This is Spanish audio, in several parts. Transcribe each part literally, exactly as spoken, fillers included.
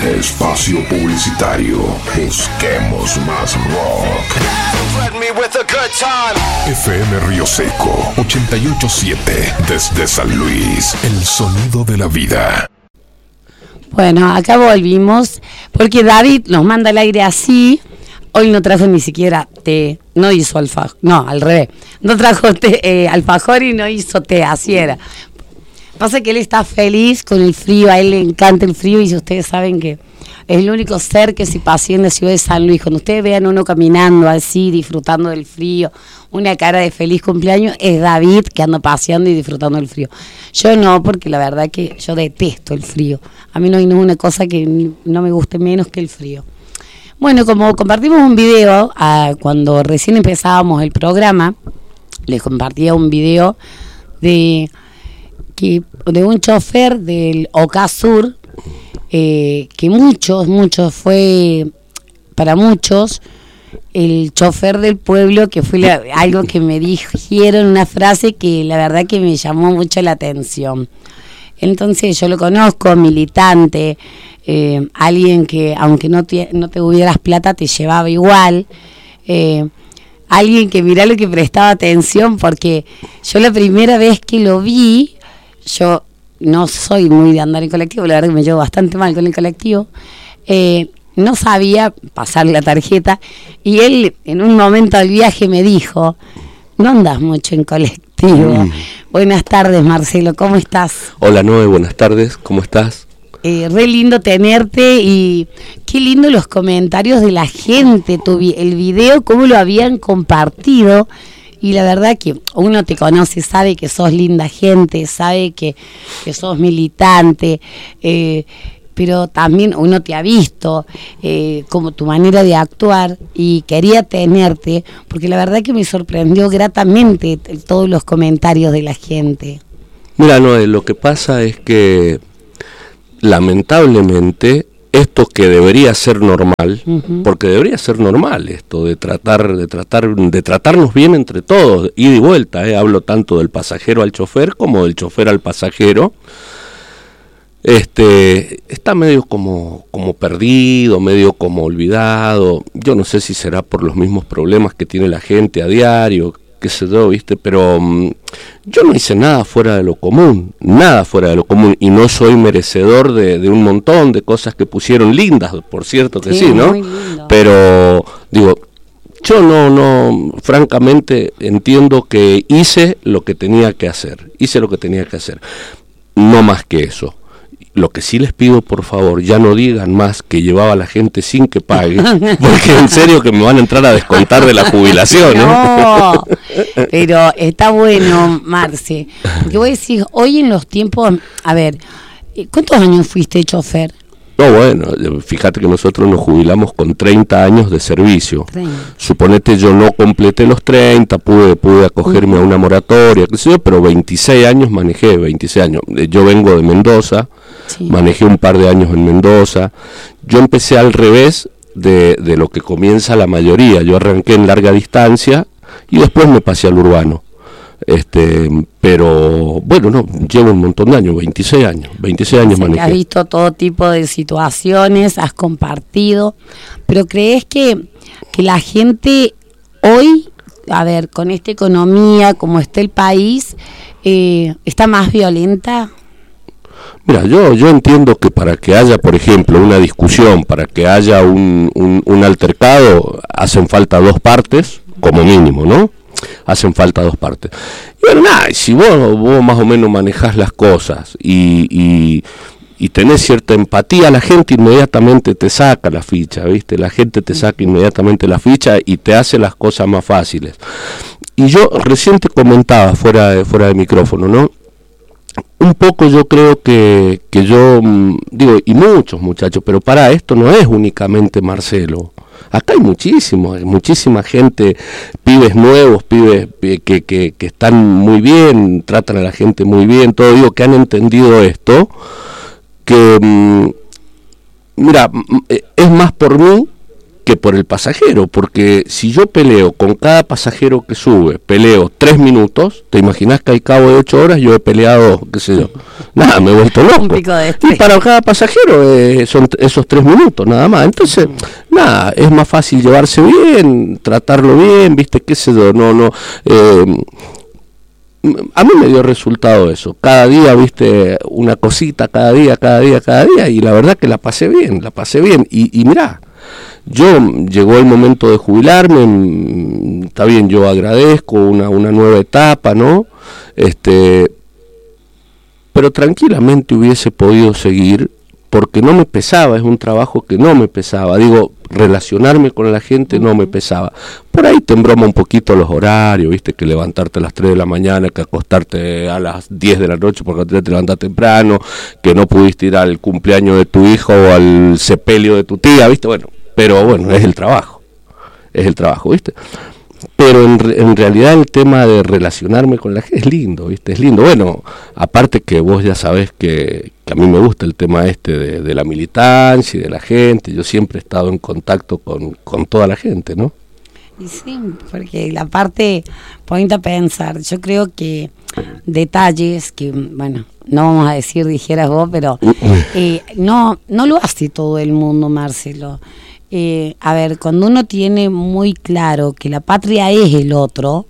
Espacio publicitario. Busquemos más rock. F M Río Seco ochenta y ocho punto siete. Desde San Luis, el sonido de la vida. Bueno, acá volvimos porque David nos manda al aire así. Hoy no trajo ni siquiera té, no hizo alfajor, no, al revés. No trajo té, eh, alfajor y no hizo té, así era. Pasa que él está feliz con el frío, a él le encanta el frío y ustedes saben que es el único ser que se pasea en la ciudad de San Luis. Cuando ustedes vean uno caminando así, disfrutando del frío, una cara de feliz cumpleaños, es David que anda paseando y disfrutando del frío. Yo no, porque la verdad que yo detesto el frío. A mí no hay ninguna cosa que no me guste menos que el frío. Bueno, como compartimos un video, ah, cuando recién empezábamos el programa, les compartía un video de... Que, de un chofer del Oca Sur, eh, que muchos, muchos, fue para muchos el chofer del pueblo, que fue la, algo que me dijeron, una frase que la verdad que me llamó mucho la atención. Entonces yo lo conozco, militante, eh, alguien que aunque no te, no te hubieras plata te llevaba igual, eh, alguien que mirá lo que prestaba atención, porque yo la primera vez que lo vi, yo no soy muy de andar en colectivo, la verdad que me llevo bastante mal con el colectivo, eh, no sabía pasar la tarjeta y él en un momento del viaje me dijo, no andas mucho en colectivo. Mm. Buenas tardes, Marcelo, ¿cómo estás? Hola, Noé, buenas tardes, ¿cómo estás? Eh, re lindo tenerte y qué lindo los comentarios de la gente, tu vi- el video, cómo lo habían compartido. Y la verdad que uno te conoce, sabe que sos linda gente, sabe que, que sos militante, eh, pero también uno te ha visto eh, como tu manera de actuar y quería tenerte, porque la verdad que me sorprendió gratamente t- todos los comentarios de la gente. Mira, Noé, lo que pasa es que lamentablemente esto que debería ser normal, uh-huh. porque debería ser normal esto de tratar, de tratar, de tratarnos bien entre todos, ida y vuelta, eh, hablo tanto del pasajero al chofer como del chofer al pasajero, este, está medio como, como perdido, medio como olvidado. Yo no sé si será por los mismos problemas que tiene la gente a diario, qué sé yo, viste, pero um, yo no hice nada fuera de lo común, nada fuera de lo común, y no soy merecedor de, de un montón de cosas que pusieron lindas, por cierto que sí, sí, ¿no? Pero, digo, yo no, no, francamente entiendo que hice lo que tenía que hacer, hice lo que tenía que hacer, no más que eso. Lo que sí les pido, por favor, ya no digan más que llevaba a la gente sin que pague, porque en serio que me van a entrar a descontar de la jubilación. No, ¿eh? Pero está bueno, Marce, porque voy a decir, hoy en los tiempos, a ver, ¿cuántos años fuiste chofer? No, bueno, fíjate que nosotros nos jubilamos con treinta años de servicio. treinta. Suponete yo no completé los treinta, pude pude acogerme uh-huh. a una moratoria, qué sé yo, pero veintiséis años manejé, veintiséis años. Yo vengo de Mendoza, sí. manejé un par de años en Mendoza. Yo empecé al revés de, de lo que comienza la mayoría. Yo arranqué en larga distancia y después me pasé al urbano. Este, pero bueno, no, llevo un montón de años, veintiséis años, veintiséis años manejé. Has visto todo tipo de situaciones, has compartido, pero ¿crees que, que la gente hoy, a ver, con esta economía, como está el país, eh, está más violenta? Mira, yo yo entiendo que para que haya, por ejemplo, una discusión, para que haya un, un, un altercado, hacen falta dos partes, como mínimo, ¿no? Hacen falta dos partes. Y bueno, nada, si vos, vos más o menos manejás las cosas y, y, y tenés cierta empatía, la gente inmediatamente te saca la ficha, ¿viste? La gente te saca inmediatamente la ficha y te hace las cosas más fáciles. Y yo recién te comentaba fuera de, fuera de micrófono, ¿no? Un poco yo creo que, que yo, digo, y muchos muchachos, pero para esto no es únicamente Marcelo. Acá hay muchísimo, hay muchísima gente, pibes nuevos, pibes que, que, que están muy bien, tratan a la gente muy bien, todo, digo, que han entendido esto, que, mira, es más por mí que por el pasajero, porque si yo peleo con cada pasajero que sube, peleo tres minutos, te imaginas que al cabo de ocho horas yo he peleado, qué sé yo, nada, me he vuelto loco. Un pico de y para cada pasajero eh, son esos tres minutos nada más, entonces, nada, es más fácil llevarse bien, tratarlo bien, viste, qué sé yo, no, no, eh, a mí me dio resultado eso, cada día, viste, una cosita, cada día, cada día, cada día, y la verdad que la pasé bien, la pasé bien, y, y mirá, yo llegó el momento de jubilarme, está bien, yo agradezco una, una nueva etapa, ¿no? Este, pero tranquilamente hubiese podido seguir, porque no me pesaba, es un trabajo que no me pesaba, digo, relacionarme con la gente no me pesaba. Por ahí te embroma un poquito los horarios, viste, que levantarte a las tres de la mañana, que acostarte a las diez de la noche porque te levantás temprano, que no pudiste ir al cumpleaños de tu hijo o al sepelio de tu tía, viste, bueno, pero bueno, es el trabajo, es el trabajo, viste. Pero en, en realidad el tema de relacionarme con la gente es lindo, ¿viste? Es lindo. Bueno, aparte que vos ya sabés que, que a mí me gusta el tema este de, de la militancia y de la gente. Yo siempre he estado en contacto con, con toda la gente, ¿no? Y sí, porque la parte, ponte a pensar, yo creo que detalles que, bueno, no vamos a decir, dijeras vos, pero eh, no, no lo hace todo el mundo, Marcelo. Eh, a ver, cuando uno tiene muy claro que la patria es el otro,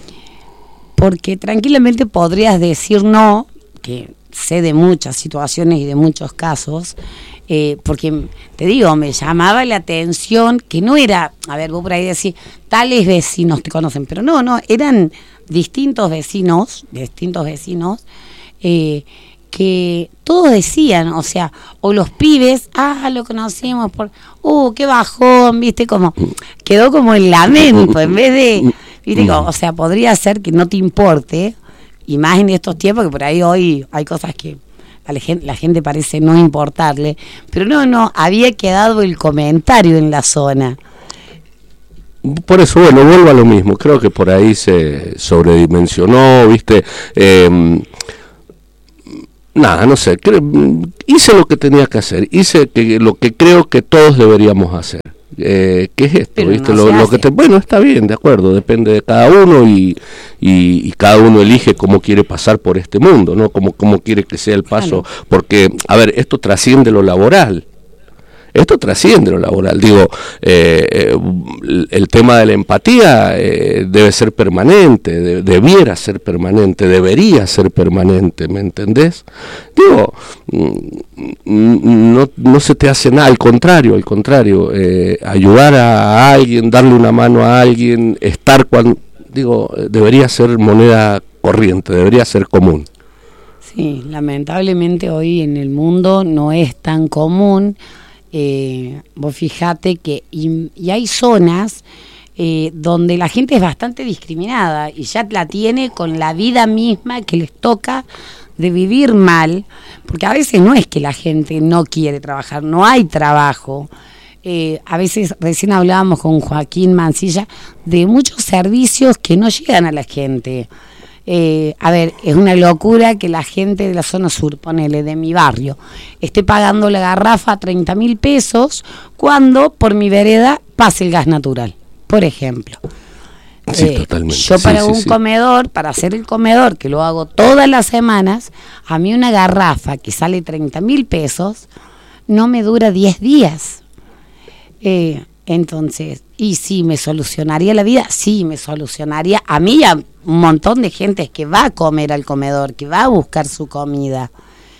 porque tranquilamente podrías decir no, que sé de muchas situaciones y de muchos casos, eh, porque te digo, me llamaba la atención que no era, a ver, vos por ahí decís, tales vecinos te conocen, pero no, no, eran distintos vecinos, distintos vecinos, eh, que todos decían, o sea, o los pibes, ah, lo conocimos por, uh, qué bajón, viste, como, quedó como el lamento, en vez de, viste, como, o sea, podría ser que no te importe, y más en estos tiempos, que por ahí hoy hay cosas que a la gente, la gente parece no importarle, pero no, no, había quedado el comentario en la zona. Por eso, bueno, vuelvo a lo mismo, creo que por ahí se sobredimensionó, viste, eh, nada, no sé, cre- hice lo que tenía que hacer, hice que, lo que creo que todos deberíamos hacer. Eh, ¿Qué es esto? Pero ¿Viste? no Lo, se lo hace. que te, bueno, está bien, de acuerdo, depende de cada uno y, y, y cada uno elige cómo quiere pasar por este mundo, ¿no? Cómo, cómo quiere que sea el paso, Claro. porque, a ver, esto trasciende lo laboral. Esto trasciende lo laboral, digo, eh, eh, el tema de la empatía eh, debe ser permanente, de, debiera ser permanente, debería ser permanente, ¿me entendés? Digo, no, no se te hace nada, al contrario, al contrario, eh, ayudar a alguien, darle una mano a alguien, estar cuando, digo, debería ser moneda corriente, debería ser común. Sí, lamentablemente hoy en el mundo no es tan común. Eh, vos fijate que y, y hay zonas eh, donde la gente es bastante discriminada y ya la tiene con la vida misma que les toca de vivir mal, porque a veces no es que la gente no quiere trabajar, no hay trabajo. Eh, a veces recién hablábamos con Joaquín Mancilla de muchos servicios que no llegan a la gente. Eh, a ver, es una locura que la gente de la zona sur, ponele, de mi barrio, esté pagando la garrafa treinta mil pesos cuando por mi vereda pase el gas natural, por ejemplo. Sí, Eh, totalmente. yo Sí, para sí, un sí. comedor, para hacer el comedor, que lo hago todas las semanas, a mí una garrafa que sale treinta mil pesos no me dura diez días. Eh, entonces, y sí, me solucionaría la vida, sí, me solucionaría a mí y a un montón de gente que va a comer al comedor, que va a buscar su comida.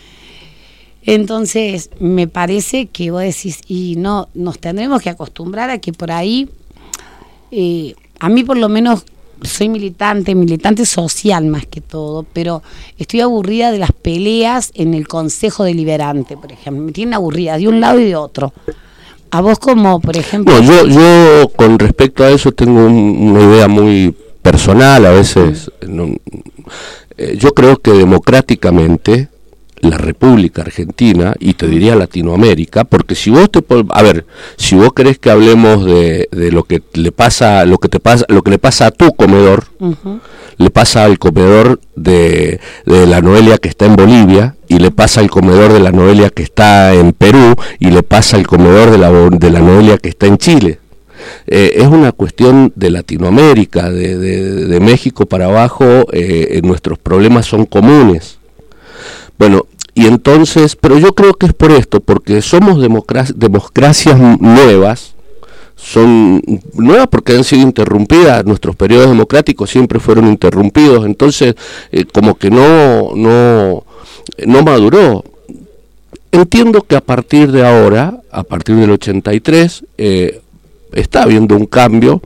Entonces, me parece que vos decís, y no, nos tendremos que acostumbrar a que por ahí, eh, a mí por lo menos soy militante, militante social más que todo, pero estoy aburrida de las peleas en el Consejo Deliberante, por ejemplo, me tienen aburrida de un lado y de otro. A vos como, por ejemplo... No, yo, yo con respecto a eso tengo un, una idea muy personal, a veces, no, eh, yo creo que democráticamente la República Argentina, y te diría Latinoamérica, porque si vos te, a ver, si vos querés que hablemos de, de lo que le pasa, lo que te pasa, lo que le pasa a tu comedor, uh-huh. le pasa al comedor de, de la Noelia que está en Bolivia, y le pasa al comedor de la Noelia que está en Perú, y le pasa al comedor de la, de la Noelia que está en Chile. eh, es una cuestión de Latinoamérica, de, de, de México para abajo, eh, nuestros problemas son comunes. Bueno, y entonces, pero yo creo que es por esto, porque somos democracia, democracias nuevas, son nuevas porque han sido interrumpidas, nuestros periodos democráticos siempre fueron interrumpidos, entonces eh, como que no, no, no maduró. Entiendo que a partir de ahora, a partir del ochenta y tres, eh, está habiendo un cambio.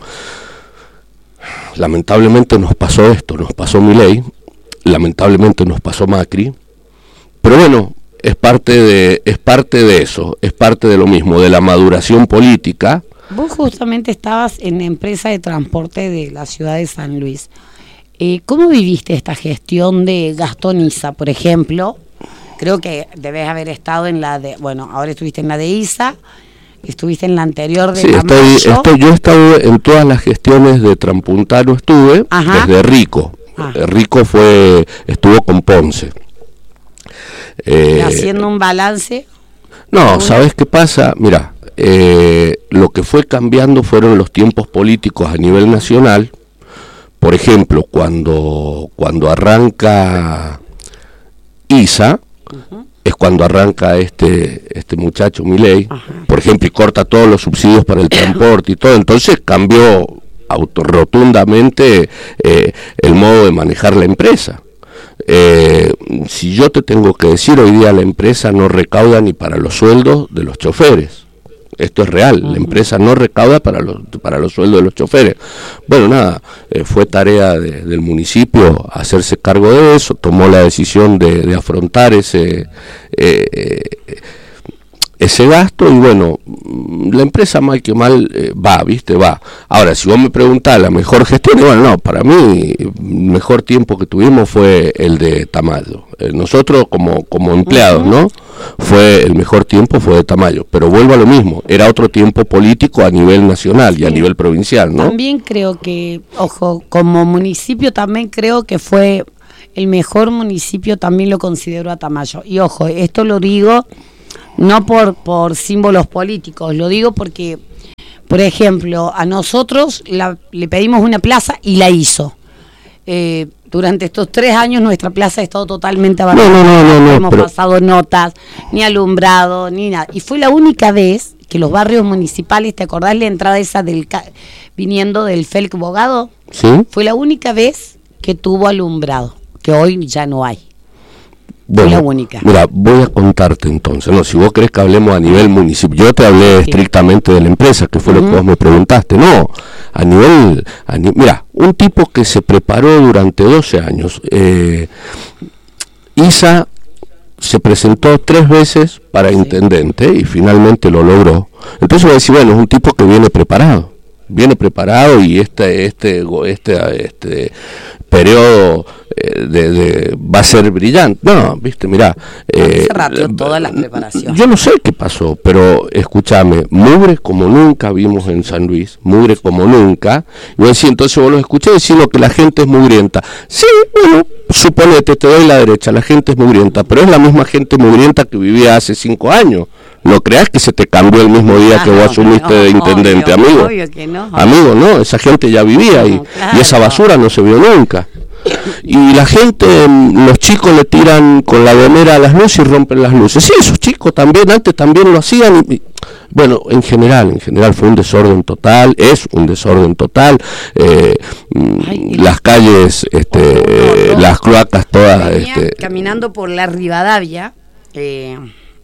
Lamentablemente nos pasó esto, nos pasó Milei, lamentablemente nos pasó Macri, pero bueno, es parte de, es parte de eso, es parte de lo mismo, de la maduración política. Vos justamente estabas en la empresa de transporte de la ciudad de San Luis. Eh, ¿Cómo viviste esta gestión de Gastón Issa, por ejemplo? Creo que debes haber estado en la de, bueno, ahora estuviste en la de Issa, estuviste en la anterior de sí, estoy, estoy, yo he estado en todas las gestiones de Transpuntano, estuve. Ajá. Desde Rico. Ah. Rico fue, estuvo con Ponce. Eh, haciendo un balance. No, ¿sabes qué pasa? Mira, eh, lo que fue cambiando fueron los tiempos políticos a nivel nacional. Por ejemplo, cuando, cuando arranca Issa, uh-huh. es cuando arranca este este muchacho Milei, uh-huh. por ejemplo, y corta todos los subsidios para el transporte y todo, entonces cambió auto, rotundamente eh, el modo de manejar la empresa. Eh, si yo te tengo que decir, hoy día la empresa no recauda ni para los sueldos de los choferes. Esto es real, uh-huh. la empresa no recauda para los para los sueldos de los choferes. Bueno, nada, eh, fue tarea de, del municipio hacerse cargo de eso, tomó la decisión de, de afrontar ese eh, eh, ese gasto y bueno, la empresa mal que mal eh, va, viste, va. Ahora, si vos me preguntás la mejor gestión, bueno, no, para mí el mejor tiempo que tuvimos fue el de Tamayo. Eh, nosotros como como empleados, uh-huh. ¿no? Fue el mejor tiempo fue de Tamayo, pero vuelvo a lo mismo, era otro tiempo político a nivel nacional y sí. a nivel provincial, ¿no? También creo que, ojo, como municipio también creo que fue el mejor municipio, también lo considero a Tamayo. Y ojo, esto lo digo no por, por símbolos políticos, lo digo porque, por ejemplo, a nosotros la, le pedimos una plaza y la hizo. Eh, durante estos tres años nuestra plaza ha estado totalmente abandonada, no, no, no, no, no, hemos pero... pasado notas, ni alumbrado, ni nada. Y fue la única vez que los barrios municipales, ¿te acordás la entrada esa del ca... viniendo del Felk Bogado? Sí. Fue la única vez que tuvo alumbrado, que hoy ya no hay. Bueno, la única. Mira, voy a contarte entonces, no, si vos crees que hablemos a nivel municipio, yo te hablé sí. estrictamente de la empresa, que fue uh-huh. lo que vos me preguntaste, no, a nivel, a ni, mira, un tipo que se preparó durante doce años, eh, Issa se presentó tres veces para sí. intendente y finalmente lo logró, entonces voy a decir, bueno, es un tipo que viene preparado, viene preparado y este, este, este, este periodo De, de, va a ser brillante. No, viste, mirá. Eh, se ratió toda la preparación. Yo no sé qué pasó, pero escúchame, mugre como nunca vimos en San Luis, mugre como nunca. Y voy a decir, entonces vos lo escuché diciendo que la gente es mugrienta. Sí, bueno, suponete, te doy la derecha, la gente es mugrienta, pero es la misma gente mugrienta que vivía hace cinco años. No creas que se te cambió el mismo día que vos asumiste no, de intendente, obvio, amigo. Obvio que no. Amigo, no, esa gente ya vivía ahí. No, claro. Y esa basura no se vio nunca. Y la gente, los chicos le tiran con la gomera a las luces y rompen las luces. Sí, esos chicos también, antes también lo hacían. Y, bueno, en general, en general fue un desorden total, es un desorden total. Eh, Ay, las calles, este, oh, no, no. las cloacas todas. Este, caminando por la Rivadavia, eh,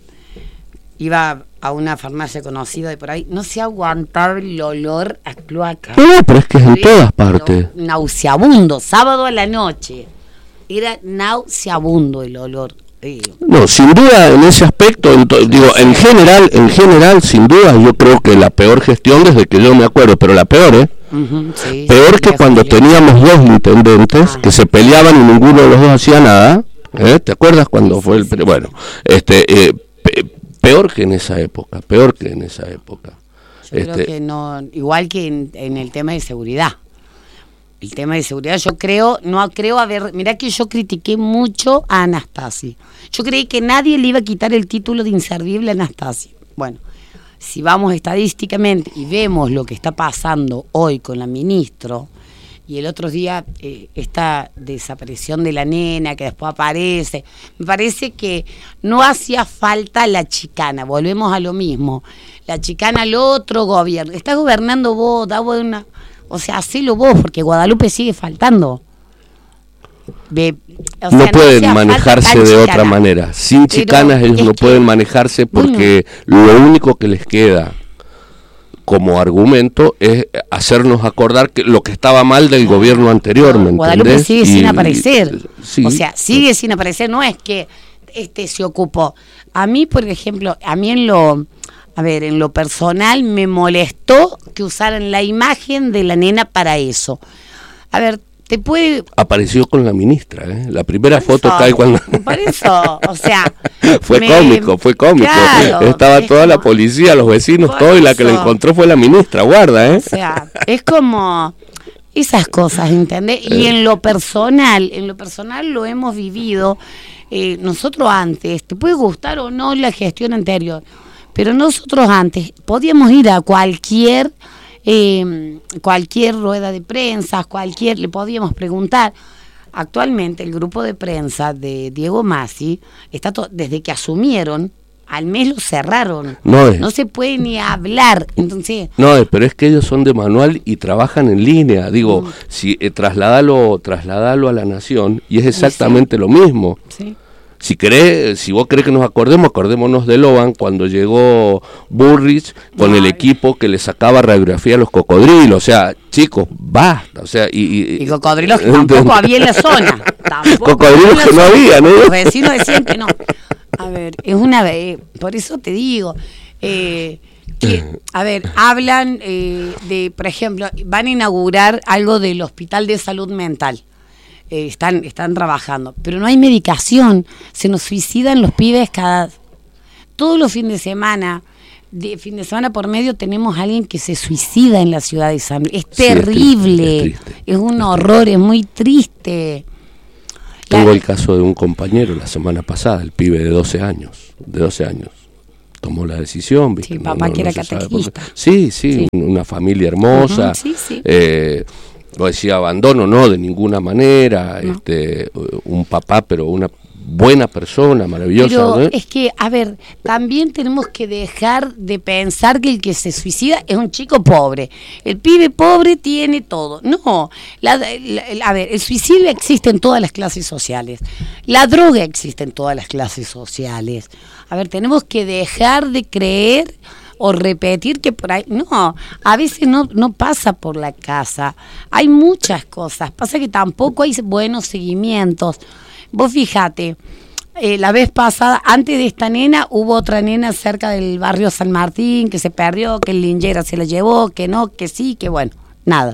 iba a una farmacia conocida de por ahí, no se aguantaba el olor a cloaca. No, pero es que es en todas partes. Nauseabundo, sábado a la noche. Era nauseabundo el olor. Eh. No, sin duda en ese aspecto, en to, digo, en general, en general, sin duda, yo creo que la peor gestión desde que yo me acuerdo, pero la peor, ¿eh? Uh-huh, sí, peor sí, que cuando teníamos dos intendentes ah. que se peleaban y ninguno de los dos hacía nada, ¿eh? ¿Te acuerdas cuando sí, fue el... Sí, bueno, sí. este... Eh, pe, peor que en esa época, peor que en esa época. Yo este, creo que no, igual que en, en el tema de seguridad. El tema de seguridad, yo creo, no creo haber, mirá que yo critiqué mucho a Anastasi. Yo creí que nadie le iba a quitar el título de inservible a Anastasi. Bueno, si vamos estadísticamente y vemos lo que está pasando hoy con la ministra, y el otro día eh, esta desaparición de la nena que después aparece, me parece que no hacía falta la chicana, volvemos a lo mismo, la chicana al otro gobierno, está gobernando vos, da vos una, o sea, hacelo vos, porque Guadalupe sigue faltando. De, o sea, no pueden no manejarse de chicana. Otra manera, sin chicanas Pero ellos no que, pueden manejarse porque bueno, lo único que les queda como argumento es hacernos acordar que lo que estaba mal del no, gobierno anterior, ¿me Guadalupe entendés? sigue y, sin aparecer, y, sí, o sea, sigue sin aparecer, no es que este se ocupó. A mí, por ejemplo, a mí en lo, a ver, en lo personal me molestó que usaran la imagen de la nena para eso. A ver, te puede... Apareció con la ministra, ¿eh? La primera por foto eso, que hay cuando... Por eso, o sea... fue me... cómico, fue cómico. Claro, estaba toda como... la policía, los vecinos, todo, y la que la encontró fue la ministra, guarda, ¿eh? O sea, es como... esas cosas, ¿entendés? Y en lo personal, en lo personal lo hemos vivido, eh, nosotros antes, te puede gustar o no la gestión anterior, pero nosotros antes podíamos ir a cualquier... Eh, cualquier rueda de prensa, cualquier, le podíamos preguntar. Actualmente el grupo de prensa de Diego Masi está to- desde que asumieron, al mes lo cerraron, no, es, no se puede ni hablar, entonces no es, pero es que ellos son de manual y trabajan en línea, digo, mm. si eh, trasladalo, trasladalo a la Nación y es exactamente sí. lo mismo. Sí. Si querés, si vos querés que nos acordemos, acordémonos de Loban cuando llegó Burrich con no, el equipo que le sacaba radiografía a los cocodrilos, o sea, chicos, basta, o sea, y... Y, y cocodrilos que tampoco había en la zona. Cocodrilos que no había, ¿no? Los vecinos decían que no. A ver, es una vez, por eso te digo, eh, que, a ver, hablan eh, de, por ejemplo, van a inaugurar algo del Hospital de Salud Mental. Eh, están, están trabajando, pero no hay medicación, se nos suicidan los pibes cada todos los fines de semana, de fin de semana por medio tenemos a alguien que se suicida en la ciudad de San Luis, es terrible, sí, es, triste, es, triste, es un es horror, triste. Es muy triste. Tengo la... el caso de un compañero la semana pasada, el pibe de doce años, de doce años, tomó la decisión, ¿viste? Sí, papá no, que no era catequista. Sí, sí, sí, una familia hermosa, uh-huh, sí, sí. Eh, lo decía abandono, no, de ninguna manera, no. este, un papá, pero una buena persona, maravillosa. Pero ¿eh? es que, a ver, también tenemos que dejar de pensar que el que se suicida es un chico pobre. El pibe pobre tiene todo. No, la, la, a ver, el suicidio existe en todas las clases sociales. La droga existe en todas las clases sociales. A ver, tenemos que dejar de creer o repetir que por ahí, no, a veces no, no pasa por la casa, hay muchas cosas, pasa que tampoco hay buenos seguimientos. Vos fíjate, eh, la vez pasada, antes de esta nena, hubo otra nena cerca del barrio San Martín, que se perdió, que el linchera se la llevó, que no, que sí, que bueno, nada.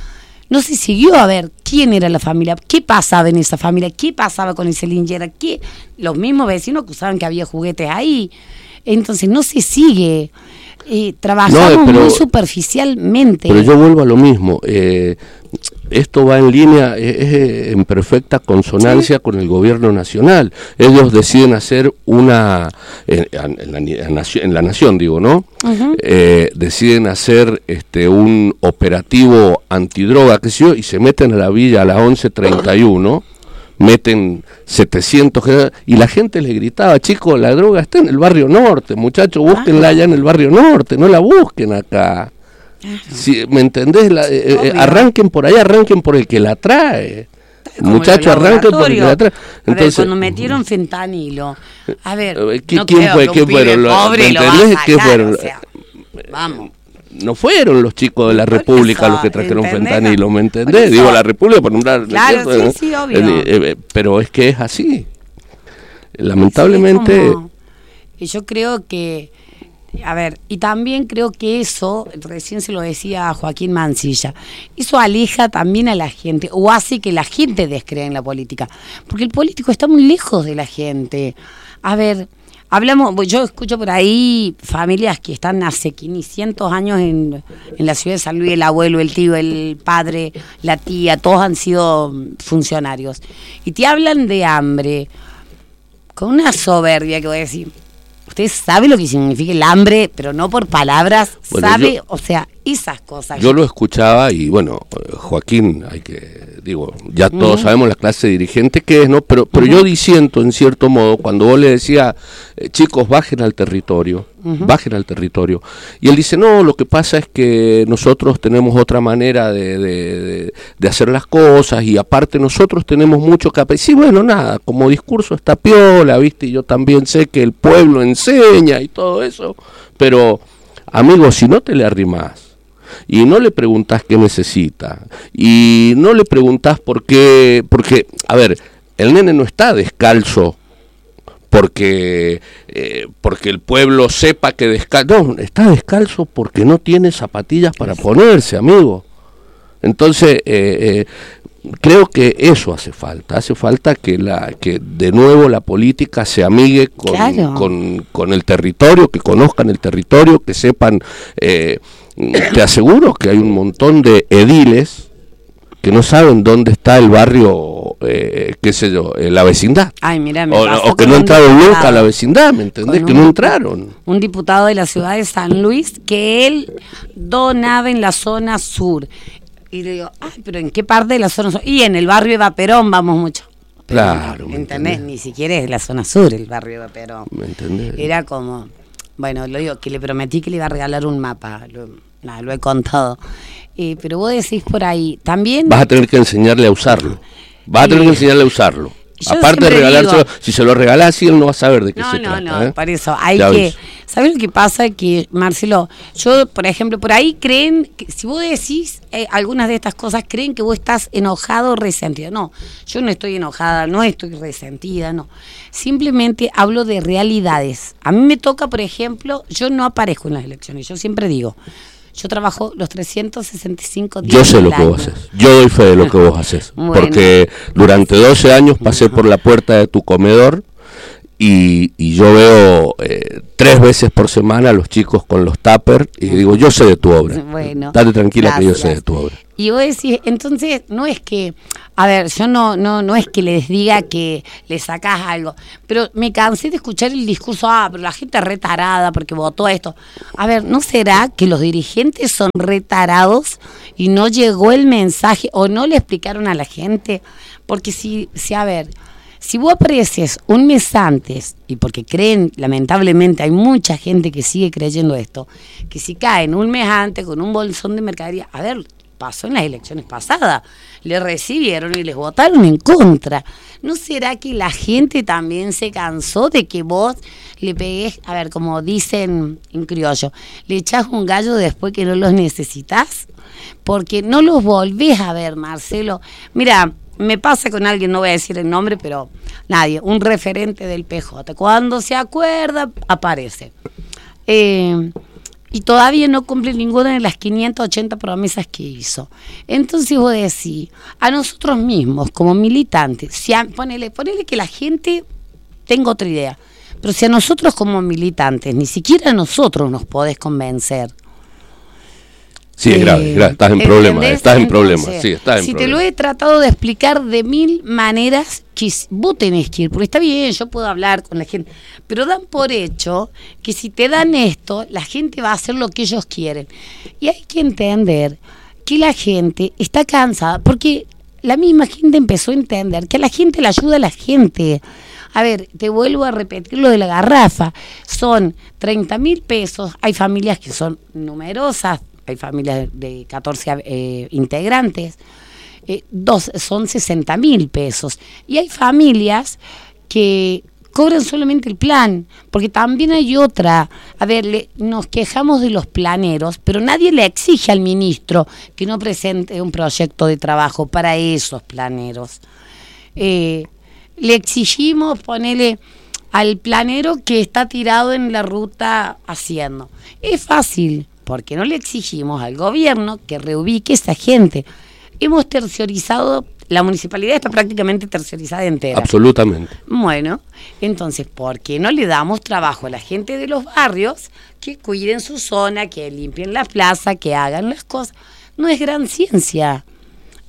No se siguió a ver quién era la familia, qué pasaba en esa familia, qué pasaba con ese linchera, qué, los mismos vecinos acusaban que había juguetes ahí. Entonces no se sigue, eh, trabajamos no, pero, muy superficialmente. Pero yo vuelvo a lo mismo, eh, esto va en línea, es, es en perfecta consonancia sí. con el gobierno nacional. Ellos deciden hacer una, en, en, la, en, la, en la nación digo, ¿no? Uh-huh. Eh, deciden hacer este un operativo antidroga, qué sé yo, y se meten a la villa a las once treinta y uno. Meten setecientos y la gente le gritaba, chicos, la droga está en el barrio norte, muchachos, búsquenla allá en el barrio norte, no la busquen acá. Si, ¿me entendés? La, eh, arranquen por ahí, arranquen por el que la trae. Muchachos, arranquen por el que la trae. Entonces, a ver, cuando metieron fentanilo, a ver, ¿qué, no ¿quién fue? ¿Quién fueron? ¿Me entendés? ¿Qué fueron? O sea, vamos. No fueron los chicos de la República eso, los que trajeron ¿entendés? Fentanilo, ¿me entendés? Digo, la República por nombrar... Claro, sí, ¿no? sí, obvio. Eh, eh, pero es que es así. Lamentablemente... Sí, es como, yo creo que... A ver, y también creo que eso, recién se lo decía Joaquín Mancilla, eso aleja también a la gente, o hace que la gente descrea en la política, porque el político está muy lejos de la gente. A ver... Hablamos, yo escucho por ahí familias que están hace quinientos años en, en la ciudad de San Luis, el abuelo, el tío, el padre, la tía, todos han sido funcionarios. Y te hablan de hambre, con una soberbia que voy a decir, Usted sabe lo que significa el hambre, pero no por palabras, bueno, sabe, yo, o sea, esas cosas. Yo lo escuchaba y bueno, Joaquín, hay que, digo, ya todos uh-huh. sabemos la clase de dirigente que es, ¿no? Pero, pero uh-huh. yo disiento en cierto modo cuando vos le decías, eh, chicos, bajen al territorio, uh-huh. bajen al territorio. Y él dice, no, lo que pasa es que nosotros tenemos otra manera de, de, de, de hacer las cosas y aparte nosotros tenemos mucho que aprender. Sí, bueno, nada, como discurso está piola, ¿viste? Y yo también sé que el pueblo enseña y todo eso, pero, amigo, si no te le arrimás y no le preguntás qué necesita y no le preguntás por qué, porque, a ver, el nene no está descalzo porque eh, porque el pueblo sepa que descalzo, no, está descalzo porque no tiene zapatillas para ponerse, amigo. Entonces, eh, eh, creo que eso hace falta, hace falta que la que de nuevo la política se amigue con, claro. con, con el territorio, que conozcan el territorio, que sepan, eh, te aseguro que hay un montón de ediles que no saben dónde está el barrio, eh, qué sé yo, eh, la vecindad. Ay, mira, me o, o que no entraron nunca a la vecindad, ¿me entendés? Que un, no entraron. Un diputado de la ciudad de San Luis que él donaba en la zona sur. Y le digo, ay, pero ¿en qué parte de la zona sur? Y en el barrio de Vaperón vamos mucho. Pero, claro. ¿me entendés? Ni siquiera es la zona sur, el barrio de Vaperón. ¿Me entendés? Era como, bueno, lo digo, que le prometí que le iba a regalar un mapa. Lo, nada, lo he contado. Eh, pero vos decís por ahí, también... Vas a tener que enseñarle a usarlo. Vas a tener que enseñarle a usarlo. Yo aparte de regalárselo, digo, si se lo regalás, sí, él no va a saber de qué no, se no, trata. No, no, ¿eh? por eso hay ya que... ves. ¿Sabes lo que pasa? Que, Marcelo, yo, por ejemplo, por ahí creen, que si vos decís eh, algunas de estas cosas, creen que vos estás enojado o resentido. No, yo no estoy enojada, no estoy resentida, no. Simplemente hablo de realidades. A mí me toca, por ejemplo, yo no aparezco en las elecciones, yo siempre digo... Yo trabajo los trescientos sesenta y cinco días. Yo sé lo que vos haces. Yo doy fe de lo que vos haces. Bueno. Porque durante doce años pasé por la puerta de tu comedor y, y yo veo eh, tres veces por semana a los chicos con los tuppers y digo, yo sé de tu obra. Bueno, date tranquila, gracias. Que yo sé de tu obra. Y vos decís, entonces, no es que, a ver, yo no no no es que les diga que le sacás algo, pero me cansé de escuchar el discurso, ah, pero la gente es retarada porque votó esto. A ver, ¿no será que los dirigentes son retarados y no llegó el mensaje o no le explicaron a la gente? Porque si, si a ver, si vos apareces un mes antes, y porque creen, lamentablemente hay mucha gente que sigue creyendo esto, que si caen un mes antes con un bolsón de mercadería, a ver, pasó en las elecciones pasadas, le recibieron y les votaron en contra. ¿No será que la gente también se cansó de que vos le pegues, a ver, como dicen en criollo, le echás un gallo después que no los necesitas? Porque no los volvés a ver, Marcelo. Mira, me pasa con alguien, no voy a decir el nombre, pero nadie, un referente del P J. Cuando se acuerda, aparece. Eh... Y todavía no cumple ninguna de las quinientas ochenta promesas que hizo. Entonces vos decís, a nosotros mismos, como militantes, si a, ponele, ponele que la gente tenga otra idea, pero si a nosotros como militantes, ni siquiera a nosotros nos podés convencer. Sí, es eh, grave, grave, estás en problemas, estás en problemas, sí, estás en Si problema. Te lo he tratado de explicar de mil maneras, que vos tenés que ir, porque está bien, yo puedo hablar con la gente, pero dan por hecho que si te dan esto, la gente va a hacer lo que ellos quieren. Y hay que entender que la gente está cansada, porque la misma gente empezó a entender que a la gente le ayuda a la gente. A ver, te vuelvo a repetir lo de la garrafa, son treinta mil pesos, hay familias que son numerosas, hay familias de catorce eh, integrantes, eh, dos, son sesenta mil pesos. Y hay familias que cobran solamente el plan, porque también hay otra. A ver, le, nos quejamos de los planeros, pero nadie le exige al ministro que no presente un proyecto de trabajo para esos planeros. Eh, le exigimos ponerle al planero que está tirado en la ruta haciendo. Es fácil. Porque no le exigimos al gobierno que reubique a esa gente. Hemos terciarizado, la municipalidad está prácticamente terciarizada entera. Absolutamente. Bueno, entonces, ¿por qué no le damos trabajo a la gente de los barrios que cuiden su zona, que limpien la plaza, que hagan las cosas? No es gran ciencia.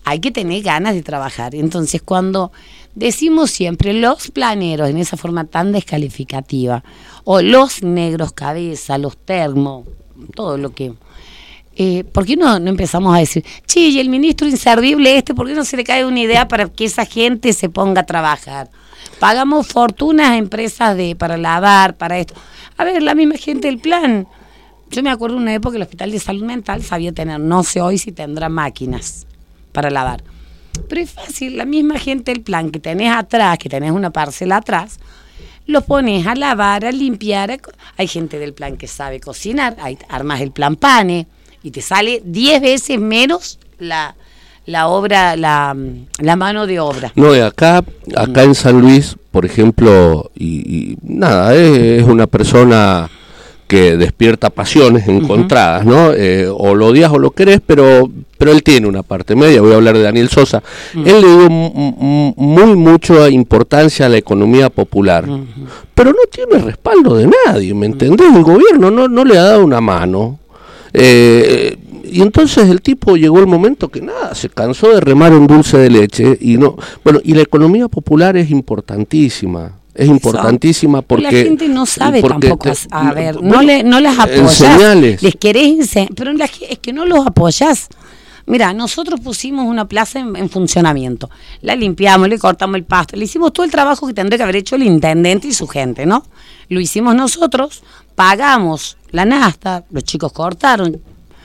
hay que tener ganas de trabajar. Entonces, cuando decimos siempre los planeros en esa forma tan descalificativa, o los negros cabeza, los termos, todo lo que... Eh, ¿Por qué no, no empezamos a decir, che, y el ministro inservible este, ¿por qué no se le cae una idea para que esa gente se ponga a trabajar? Pagamos fortunas a empresas de para lavar, para esto. A ver, la misma gente del plan. Yo me acuerdo de una época que el Hospital de Salud Mental sabía tener, no sé hoy si tendrá máquinas para lavar. Pero es fácil, la misma gente del plan que tenés atrás, que tenés una parcela atrás, los pones a lavar, a limpiar. A... Hay gente del plan que sabe cocinar, hay, armas el plan pane y te sale diez veces menos la, la obra, la, la mano de obra. No, acá, acá en San Luis, por ejemplo, y, y nada, es, es una persona que despierta pasiones encontradas, uh-huh. ¿no? Eh, o lo odias o lo querés, pero pero él tiene una parte media. Voy a hablar de Daniel Sosa. Uh-huh. Él le dio m- m- muy mucha importancia a la economía popular, uh-huh. pero no tiene respaldo de nadie, ¿me entendés? El gobierno no, no le ha dado una mano. Eh, y entonces el tipo llegó el momento que nada, se cansó de remar en dulce de leche y no, bueno, y la economía popular es importantísima. Es importantísima porque... La gente no sabe tampoco, te, a ver, bueno, no, le, no las apoyás, señales. Les querés, pero la, es que no los apoyás. Mira, nosotros pusimos una plaza en, en funcionamiento, la limpiamos, le cortamos el pasto, le hicimos todo el trabajo que tendría que haber hecho el intendente y su gente, ¿no? Lo hicimos nosotros, pagamos la nafta, los chicos cortaron.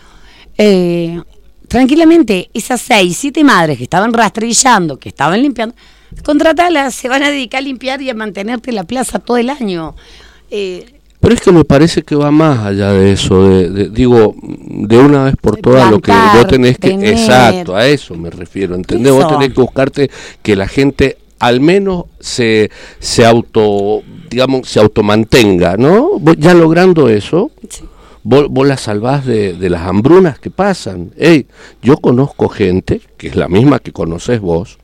Eh, tranquilamente, esas seis, siete madres que estaban rastrillando, que estaban limpiando, contratalas, se van a dedicar a limpiar y a mantenerte la plaza todo el año. Eh, Pero es que me parece que va más allá de eso, de, de, digo, de una vez por todas lo que vos tenés que... Tener. Exacto, a eso me refiero, ¿entendés? Eso. Vos tenés que buscarte que la gente al menos se, se auto, digamos, se automantenga, ¿no? Ya logrando eso... Sí. Vos, vos la salvás de, de las hambrunas que pasan. Ey, yo conozco gente, que es la misma que conocés vos,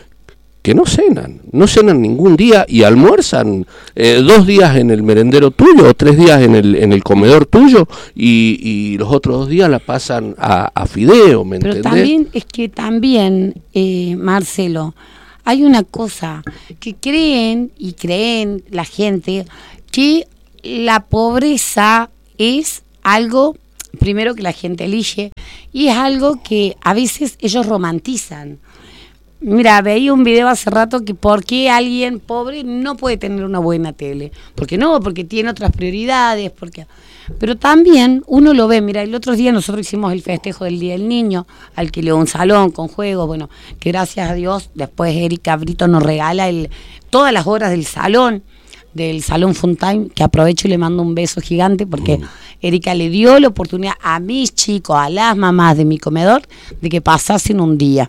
que no cenan, no cenan ningún día y almuerzan eh, dos días en el merendero tuyo o tres días en el en el comedor tuyo y, y los otros dos días la pasan a, a fideo, ¿me entendés? Pero también, es que también, eh, Marcelo, hay una cosa que creen y creen la gente que la pobreza es algo, primero, que la gente elige, y es algo que a veces ellos romantizan. Mira, veía un video hace rato que por qué alguien pobre no puede tener una buena tele. Porque no, porque tiene otras prioridades, porque... Pero también uno lo ve, mira, el otro día nosotros hicimos el festejo del Día del Niño, alquiló un salón con juegos, bueno, que gracias a Dios después Erika Brito nos regala el todas las horas del salón, del Salón Funtime, que aprovecho y le mando un beso gigante porque... Mm. Erika le dio la oportunidad a mis chicos, a las mamás de mi comedor, de que pasasen un día.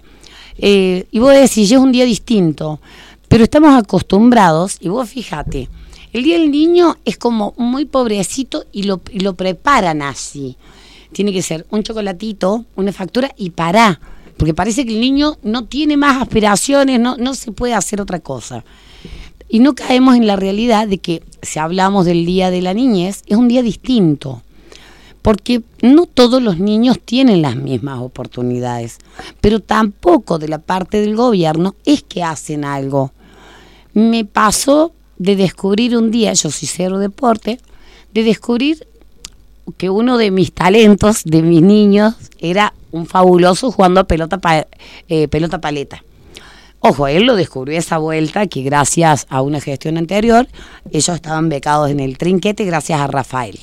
Eh, y vos decís, es un día distinto, pero estamos acostumbrados, y vos fíjate, el Día del Niño es como muy pobrecito y lo, y lo preparan así. Tiene que ser un chocolatito, una factura y pará, porque parece que el niño no tiene más aspiraciones, no, no se puede hacer otra cosa. Y no caemos en la realidad de que, si hablamos del Día de la Niñez, es un día distinto. Porque no todos los niños tienen las mismas oportunidades, pero tampoco de la parte del gobierno es que hacen algo. Me pasó de descubrir un día, yo soy cero deporte, de descubrir que uno de mis talentos, de mis niños, era un fabuloso jugando a pelota, pa, eh, pelota paleta. Ojo, él lo descubrió esa vuelta, que gracias a una gestión anterior, ellos estaban becados en el trinquete gracias a Rafael.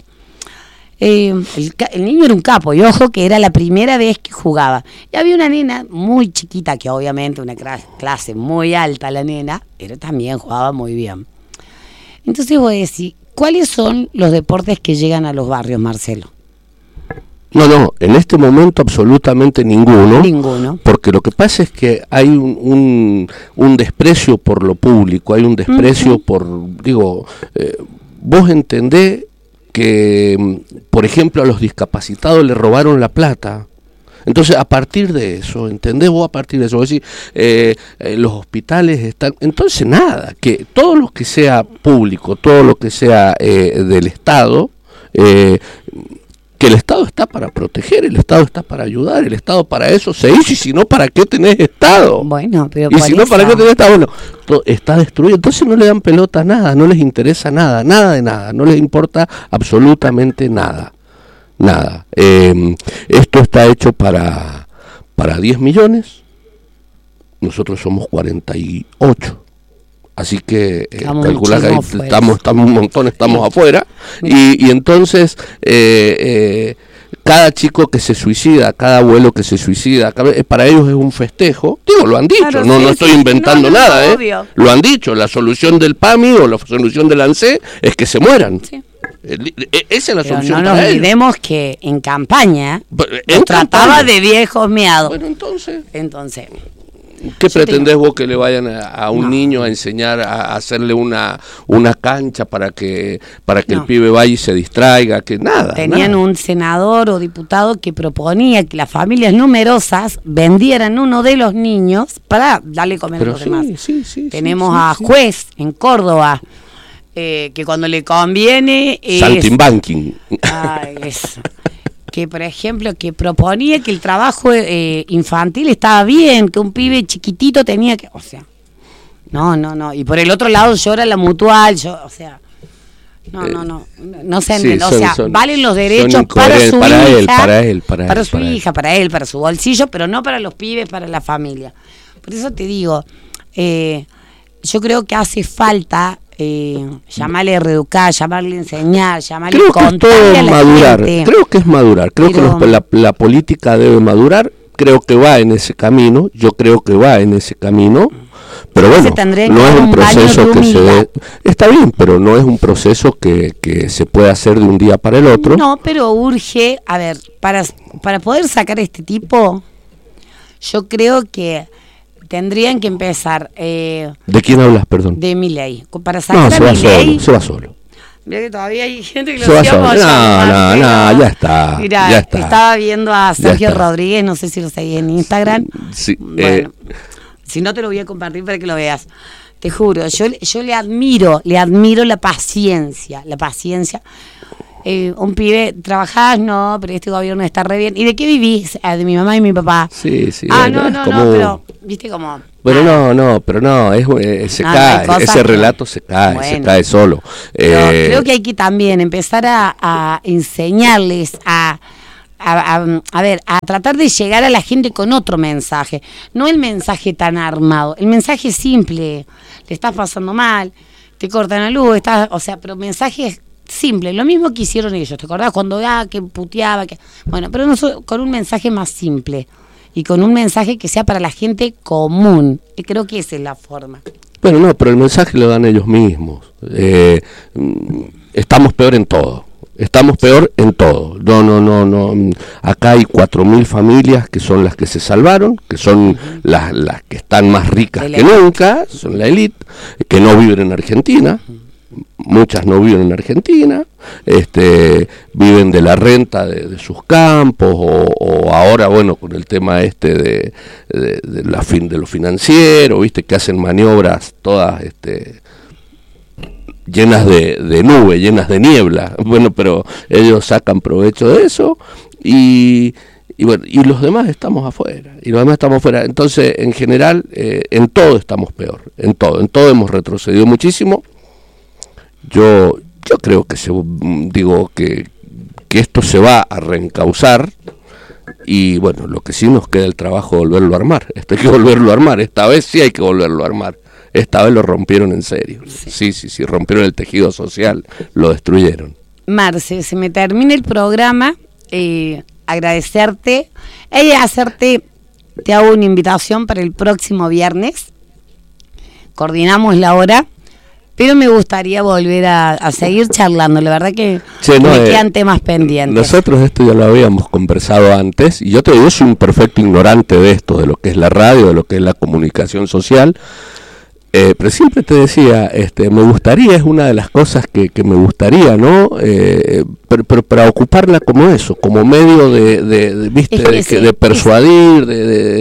Eh, el, el niño era un capo, y ojo que era la primera vez que jugaba. Y había una nena muy chiquita, que obviamente una clase muy alta la nena, pero también jugaba muy bien. Entonces voy a decir, ¿cuáles son los deportes que llegan a los barrios, Marcelo? No, no, en este momento absolutamente ninguno. Ninguno. Porque lo que pasa es que hay un, un, un desprecio por lo público, hay un desprecio uh-huh. por, digo, eh, vos entendés que, por ejemplo, a los discapacitados le robaron la plata. Entonces, a partir de eso, ¿entendés vos? A partir de eso, vos decís, eh, eh, los hospitales están... Entonces, nada, que todo lo que sea público, todo lo que sea eh, del Estado, eh, que el Estado está para proteger, el Estado está para ayudar, el Estado para eso se hizo, y si no, ¿para qué tenés Estado? Bueno, pero y por si no, eso... ¿para qué tenés Estado? Bueno, todo está destruido, entonces no le dan pelota a nada, no les interesa nada, nada de nada, no les importa absolutamente nada, nada. Eh, esto está hecho para, para diez millones, nosotros somos cuarenta y ocho. Así que eh, calcular que ahí estamos, estamos un montón, estamos sí. afuera, y, y entonces eh, eh, cada chico que se suicida, cada abuelo que se suicida, cada, eh, para ellos es un festejo. Digo, lo han dicho, claro, no, sí, no estoy sí, inventando no, no, nada, no, eh. Lo han dicho, la solución del P A M I o la solución del ANSE es que se mueran. Sí. Esa es la Pero solución. No nos olvidemos que en campaña en nos trataba campaña. de viejos meados. Bueno, entonces. Entonces. ¿Qué Yo pretendés tengo... vos que le vayan a, a un no. niño a enseñar a, a hacerle una una cancha para que para que no. el pibe vaya y se distraiga? Que nada. Tenían nada. un senador o diputado que proponía que las familias numerosas vendieran uno de los niños para darle comer Pero a los sí, demás. Sí, sí, Tenemos sí, a sí, Juez sí. en Córdoba, eh, que cuando le conviene es... Saltimbanking. Ay, eso. Que por ejemplo que proponía que el trabajo eh, infantil estaba bien, que un pibe chiquitito tenía que, o sea, no, no, no, y por el otro lado llora la mutual, yo, o sea, no, no, no, no se sí, entiende, son, o sea, son, valen los derechos para su para hija, él, para él, para, para él, su para hija, él. para él, para su bolsillo, pero no para los pibes, para la familia. Por eso te digo, eh, yo creo que hace falta Eh, llamarle a reeducar, llamarle a enseñar, llamarle creo a contarle a la madurar, gente. Creo que es madurar, creo Pero, que los, la, la política debe madurar, creo que va en ese camino, yo creo que va en ese camino, pero bueno, no es un proceso que se dé, está bien, pero no es un proceso que, que se puede hacer de un día para el otro. No, pero urge, a ver, para, para poder sacar este tipo, yo creo que tendrían que empezar... Eh, ¿De quién hablas, perdón? De Milei. Para sacar no, se a va Milei, solo, se va solo. Mira que todavía hay gente que lo se va solo. No, no, no, ya está. Mira, ya está. Estaba viendo a Sergio Rodríguez, no sé si lo seguís en Instagram. Sí, bueno, eh. si no te lo voy a compartir para que lo veas. Te juro, yo, yo le admiro, le admiro la paciencia, la paciencia. Eh, un pibe, ¿trabajás? No, pero este gobierno está re bien. ¿Y de qué vivís? Ah, de mi mamá y mi papá. Sí, sí. Ah, bueno, no, no, como... no, pero, viste como... Bueno, ah. no, no, pero no, es, eh, se no, cae, no ese relato se cae, bueno, se cae solo. Eh, creo que hay que también empezar a, a enseñarles a... A, a, a ver, a tratar de llegar a la gente con otro mensaje, no el mensaje tan armado, el mensaje simple, le estás pasando mal, te cortan la luz, estás, o sea, pero mensajes simples, lo mismo que hicieron ellos, ¿te acordás? Cuando, ah, que puteaba, que bueno, pero no, con un mensaje más simple y con un mensaje que sea para la gente común, y creo que esa es la forma. Bueno, no, pero el mensaje lo dan ellos mismos, eh, estamos peor en todo. Estamos peor en todo. No, no, no, no. Acá hay cuatro mil familias que son las que se salvaron, que son uh-huh. las, las que están más ricas que nunca, son la élite, que no viven en Argentina. Uh-huh. Muchas no viven en Argentina, este, viven de la renta de, de sus campos o, o ahora, bueno, con el tema este de, de, de la fin de lo financiero, viste que hacen maniobras todas, este. llenas de, de nube, llenas de niebla, bueno, pero ellos sacan provecho de eso y, y bueno, y los demás estamos afuera, y los demás estamos afuera, entonces en general eh, en todo estamos peor, en todo, en todo hemos retrocedido muchísimo. Yo yo creo que se, digo que, que esto se va a reencauzar y bueno, lo que sí nos queda el trabajo de volverlo a armar, esto hay que volverlo a armar, esta vez sí hay que volverlo a armar. Esta vez lo rompieron en serio. Sí, sí, sí, sí, rompieron el tejido social, lo destruyeron. Marce, se me termina el programa, eh, agradecerte y hacerte, te hago una invitación para el próximo viernes, coordinamos la hora, pero me gustaría volver a, a seguir charlando, la verdad que sí, no, me eh, quedan temas pendientes. Nosotros esto ya lo habíamos conversado antes, y yo te digo, yo soy un perfecto ignorante de esto, de lo que es la radio, de lo que es la comunicación social. Eh, pero siempre te decía, este, me gustaría, es una de las cosas que, que me gustaría, ¿no? Eh, pero, pero para ocuparla como eso, como medio de, de, de viste, es que de, sí, de persuadir, de, de,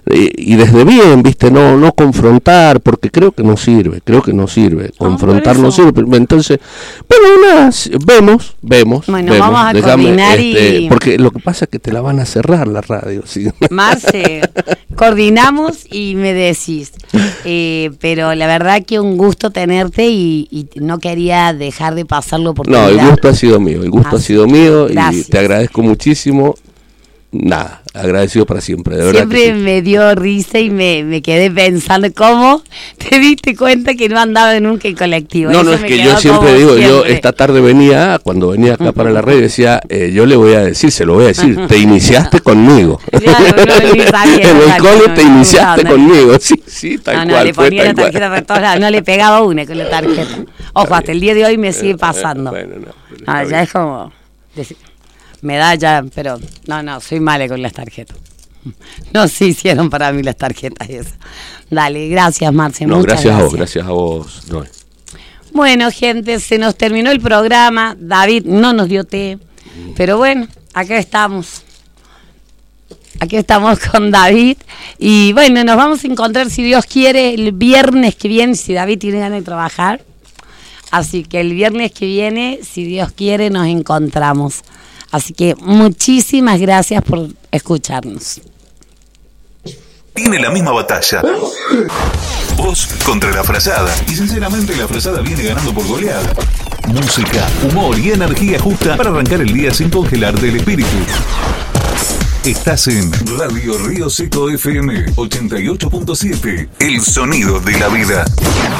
y, y desde bien, viste, no no confrontar, porque creo que no sirve, creo que no sirve, confrontar no, no sirve, entonces, bueno, nada, vemos, vemos, bueno, vemos, vamos a déjame, coordinar este, y... porque lo que pasa es que te la van a cerrar la radio, ¿sí? Marce, coordinamos y me decís, eh, pero la verdad que un gusto tenerte y, y no quería dejar de pasar la oportunidad. No, el gusto ha sido mío, el gusto ah, ha sido mío gracias. Y te agradezco muchísimo. Nada, agradecido para siempre, de verdad. Siempre que sí. me dio risa y me, me quedé pensando cómo te diste cuenta que no andaba nunca en colectivo. No, Eso no, es me que quedó yo siempre como digo, siempre. yo esta tarde venía, cuando venía acá para la red, decía, eh, yo le voy a decir, se lo voy a decir, te iniciaste conmigo. Claro, no, ni sabía, en el exacto, cole no, te no, iniciaste no, no, conmigo, sí, sí, tal no, no, cual. le fue ponía tal la tarjeta cual. por todos lados, no le pegaba una con la tarjeta. Ojo, hasta el día de hoy me sigue pasando. Bueno, no, pero Ah, está ya bien. es como decir, medalla, pero no, no, soy mala con las tarjetas. No se hicieron para mí las tarjetas esas. Dale, gracias, Marcia. No, muchas gracias, gracias a vos, gracias a vos, Noé. Bueno, gente, se nos terminó el programa. David no nos dio té, pero bueno, acá estamos. Aquí estamos con David. Y bueno, nos vamos a encontrar, si Dios quiere, el viernes que viene, si David tiene ganas de trabajar. Así que el viernes que viene, si Dios quiere, nos encontramos. Así que muchísimas gracias por escucharnos. Tiene la misma batalla. Vos contra la frazada. Y sinceramente la frazada viene ganando por goleada. Música, humor y energía justa para arrancar el día sin congelarte el espíritu. Estás en Radio Río Seco F M ochenta y ocho punto siete. El sonido de la vida.